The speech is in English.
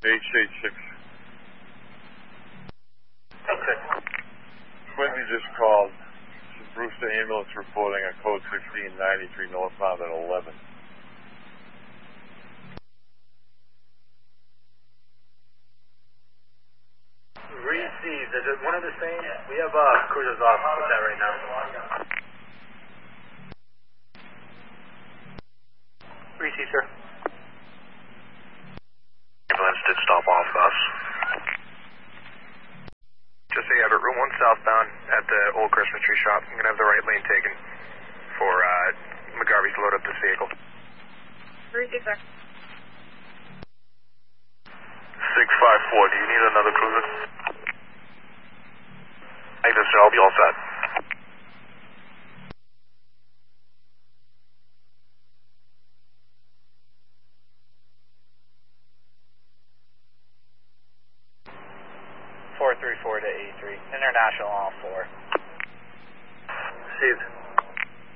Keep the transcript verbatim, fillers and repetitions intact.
H H six. Okay. Quincy just called. Brewster ambulance reporting a code sixteen ninety-three northbound at eleven. Received. Is it one of the same? We have uh, cruisers off with that right now. Received, sir. Ambulance did stop off us. Just so you have it, room one southbound at the old Christmas tree shop. I'm going to have the right lane taken for uh, McGarvey to load up this vehicle. Received, sir. six five four, do you need another cruiser? Thank you, sir. I'll be all set. four three four to eighty-three. International all four. Received.